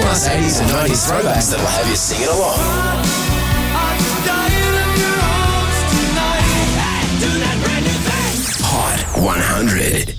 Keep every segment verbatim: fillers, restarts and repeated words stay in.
plus eighties and nineties throwbacks that'll have you singing along. Hot one hundred.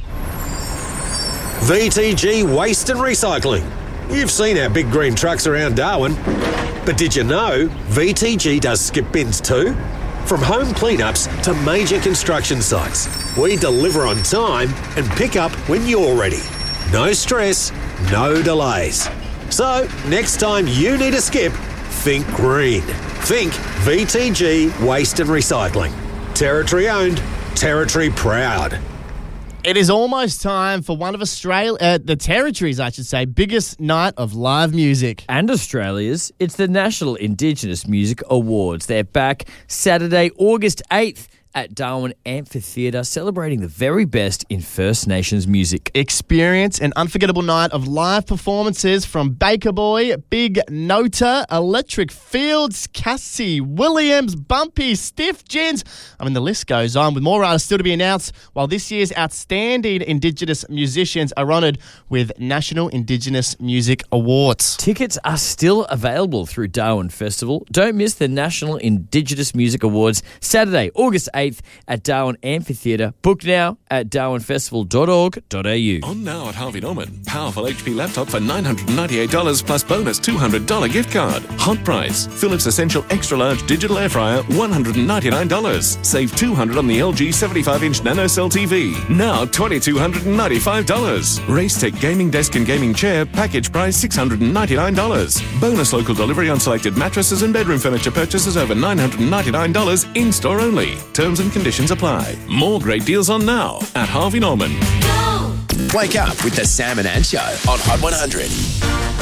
V T G Waste and Recycling. You've seen our big green trucks around Darwin. But did you know V T G does skip bins too? From home cleanups to major construction sites, we deliver on time and pick up when you're ready. No stress, no delays. So, next time you need a skip, think green. Think V T G Waste and Recycling. Territory owned, territory proud. It is almost time for one of Australia, uh, the Territories, I should say, biggest night of live music. And Australia's. It's the National Indigenous Music Awards. They're back Saturday, August eighth at Darwin Amphitheatre, celebrating the very best in First Nations music. Experience an unforgettable night of live performances from Baker Boy, Big Nota, Electric Fields, Cassie Williams, Bumpy, Stiff Gins. I mean, the list goes on, with more artists still to be announced, while this year's outstanding Indigenous musicians are honoured with National Indigenous Music Awards. Tickets are still available through Darwin Festival. Don't miss the National Indigenous Music Awards, Saturday, August eighth at Darwin Amphitheatre. Book now at darwin festival dot org dot a u. On now at Harvey Norman. Powerful H P laptop for nine hundred ninety-eight dollars plus bonus two hundred dollars gift card. Hot price. Philips Essential Extra Large Digital Air Fryer, one hundred ninety-nine dollars. Save two hundred dollars on the L G seventy-five inch NanoCell T V. Now two thousand two hundred ninety-five dollars. Racetech Gaming Desk and Gaming Chair, package price six hundred ninety-nine dollars. Bonus local delivery on selected mattresses and bedroom furniture purchases over nine hundred ninety-nine dollars, in-store only. Terms and conditions apply. More great deals on now at Harvey Norman. Wake up with the Sam and Ant Show on Hot one hundred.